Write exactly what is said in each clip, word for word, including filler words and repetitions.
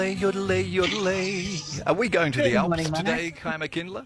Yodelay, yodelay. Are we going to the Good Alps morning, Mano. today, Kama Kindler?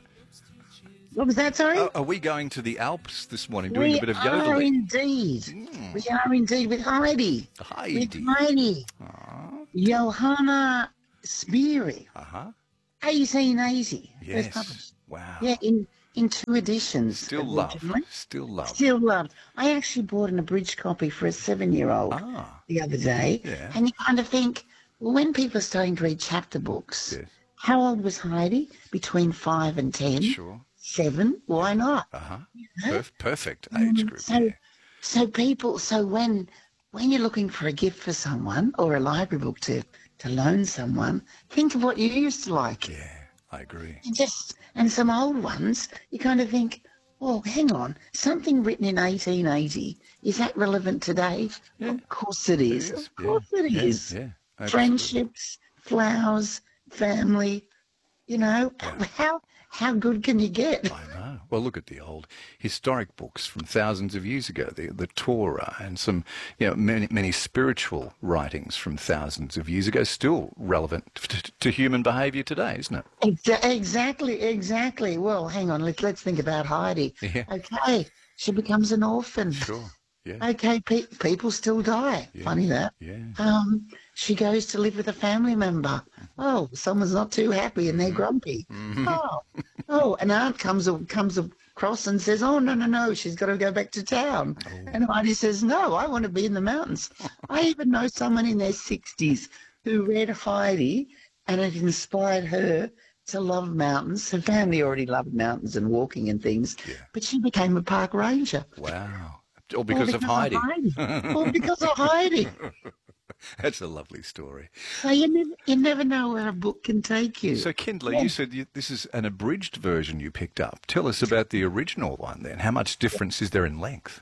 What was that, sorry? Are, are we going to the Alps this morning doing we a bit of are yodeling? indeed. Mm. We are indeed with Heidi. Heidi. With Heidi. Aw. Johanna Spiri. Uh-huh. eighteen eighty. First Yes. published. Wow. Yeah, in, in two editions. Still loved. originally. Still loved. Still loved. I actually bought an abridged copy for a seven-year-old Ah. the other day. Yeah. And you kind of think, well, when people are starting to read chapter books, Yes. how old was Heidi? Between five and ten? Sure. Seven? Why not? Uh-huh. know? Perf- perfect age Um, group. so, Yeah. so people, so when when you're looking for a gift for someone or a library book to to loan someone, think of what you used to like. Yeah, I agree. And just and some old ones, you kind of think, oh, hang on, something written in eighteen eighty, is that relevant today? Yeah. Of course it is. It is, Of course yeah, it yeah, is. yeah, absolutely. Friendships, flowers, family. You know, Yeah. how how good can you get? I know. Well, look at the old historic books from thousands of years ago, the the Torah, and some, you know, many many spiritual writings from thousands of years ago, still relevant to, to human behaviour today, isn't it? Exa- exactly, exactly. Well, hang on. Let's let's think about Heidi. Yeah. Okay, she becomes an orphan. Sure. Yeah. Okay, pe- people still die. Yeah. Funny that. Yeah. Um, she goes to live with a family member. Oh, someone's not too happy and they're grumpy. Mm-hmm. Oh, oh, an aunt comes a- comes across and says, "Oh no, no, no, she's got to go back to town." Oh. And Heidi says, "No, I want to be in the mountains." I even know someone in their sixties who read Heidi, and it inspired her to love mountains. Her family already loved mountains and walking and things, Yeah. but she became a park ranger. Wow. All because, All of Heidi. All because of Heidi. That's a lovely story. So you never, you never know where a book can take you. So, Kindler, Yeah. you said you, this is an abridged version you picked up. Tell us about the original one then. How much difference is there in length?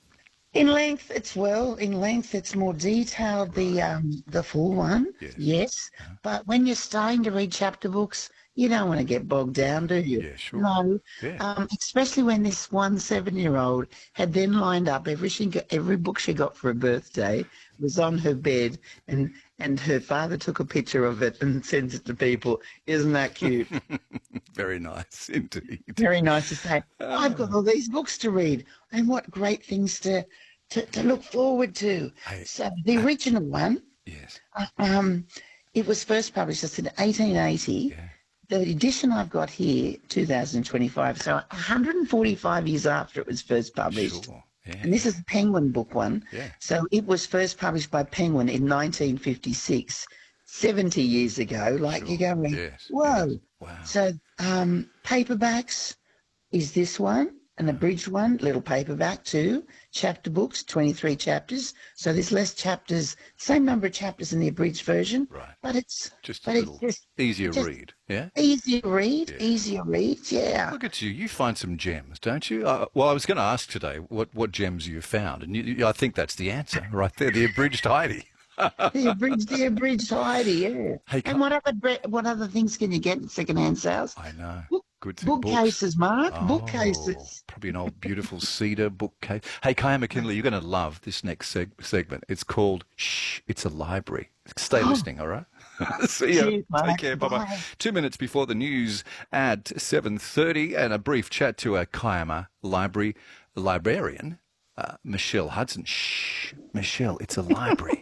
In length, it's well. In length, it's more detailed. The um, the full one, Yes. But when you're starting to read chapter books, you don't want to get bogged down, do you? Yeah, sure. No. Yeah. Um, especially when this one seven-year-old had then lined up every she got, every book she got for her birthday was on her bed, and and her father took a picture of it and sent it to people. Isn't that cute? Very nice indeed. Very nice to say, I've got all these books to read, and what great things to, to, to look forward to. I- So the original one, Yes. uh, um, it was first published just in eighteen eighty. Yeah. The edition I've got here, two thousand twenty-five, so one hundred forty-five years after it was first published. Sure. Yeah. And this is a Penguin book one. Yeah. So it was first published by Penguin in nineteen fifty-six, seventy years ago. Like Sure. you're going, Yes, whoa. yes. Wow. So um, paperbacks is this one, an abridged one, little paperback too. Chapter books, twenty-three chapters. So there's less chapters, same number of chapters in the abridged version. Right. But it's Just a but little it's just easier just- read. Yeah. easier read, Yeah. easier read. Yeah. Look at you. You find some gems, don't you? Uh, well, I was going to ask today what, what gems you found, and you, you, I think that's the answer right there, the abridged Heidi. The abridged, the abridged Heidi, yeah. Hey, and what other bre- what other things can you get in second-hand sales? I know. Book- Good thing. Books. Bookcases, Mark. Oh, Bookcases. Probably an old beautiful cedar bookcase. Hey, Kaya McKinley, you're going to love this next seg- segment. It's called Shh, It's a Library. Stay listening, all right? See you. Cheers, mate. Take care. Bye-bye. Bye. Two minutes before the news at seven thirty, and a brief chat to a Kiama library librarian, uh, Michelle Hudson. Shh, Michelle, it's a library.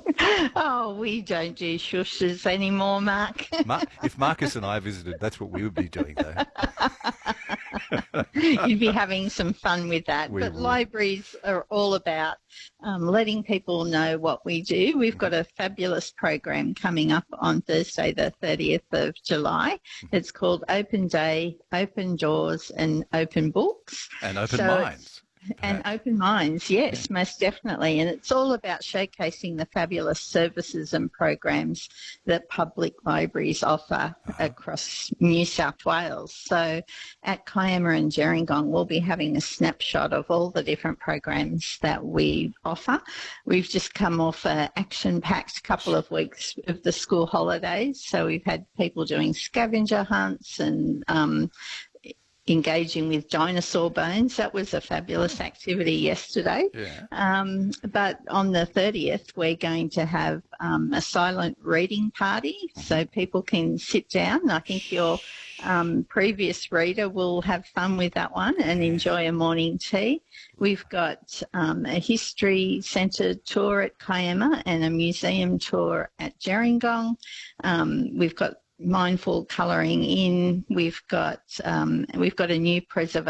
Oh, we don't do shushes anymore, Mark. Mar- if Marcus and I visited, that's what we would be doing, though. You'd be having some fun with that. We but would. libraries are all about um, letting people know what we do. We've got a fabulous program coming up on Thursday, the thirtieth of July. It's called Open Day, Open Doors and Open Books. And open So minds. And perhaps. open minds, yes, most definitely. And it's all about showcasing the fabulous services and programs that public libraries offer across New South Wales. So at Kiama and Gerringong, we'll be having a snapshot of all the different programs that we offer. We've just come off an action-packed couple of weeks of the school holidays. So we've had people doing scavenger hunts and um, engaging with dinosaur bones. That was a fabulous activity yesterday. Yeah. Um, but on the thirtieth, we're going to have um, a silent reading party, so people can sit down. I think your um, previous reader will have fun with that one and enjoy a morning tea. We've got um, a history centre tour at Kiama and a museum tour at Gerringong. Um, we've got mindful colouring in. We've got um, we've got a new preservation